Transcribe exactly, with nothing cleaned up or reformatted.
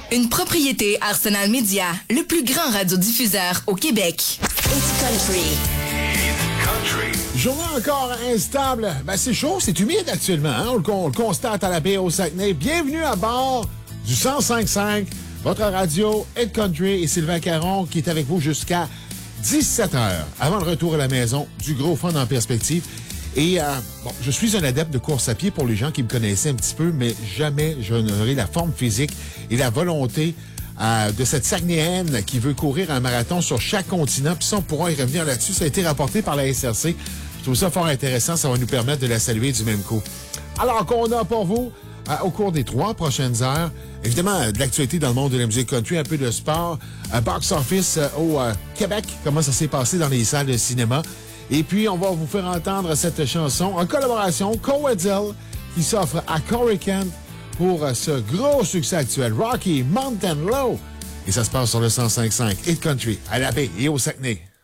Une propriété Arsenal Media, le plus grand radiodiffuseur au Québec. It's country. Journée encore instable. Ben, c'est chaud, c'est humide actuellement. Hein? On, le, on le constate à la baie au Saguenay. Bienvenue à bord du cent cinq cinq, votre radio Hit Country, et Sylvain Caron qui est avec vous jusqu'à dix-sept heures, avant le retour à la maison, du gros fun en perspective. Et euh, bon, je suis un adepte de course à pied pour les gens qui me connaissaient un petit peu, mais jamais je n'aurai la forme physique et la volonté euh, de cette Saguenayenne qui veut courir un marathon sur chaque continent. Puis ça, on pourra y revenir là-dessus. Ça a été rapporté par la S R C. Je trouve ça fort intéressant. Ça va nous permettre de la saluer du même coup. Alors qu'on a pour vous, euh, au cours des trois prochaines heures, évidemment, de l'actualité dans le monde de la musique country, un peu de sport, un box-office euh, au euh, Québec, comment ça s'est passé dans les salles de cinéma. Et puis, on va vous faire entendre cette chanson en collaboration, Coedel, qui s'offre à Corey Kent pour ce gros succès actuel, Rocky Mountain Low. Et ça se passe sur le cent cinq cinq Hit Country, à la baie et au Saguenay.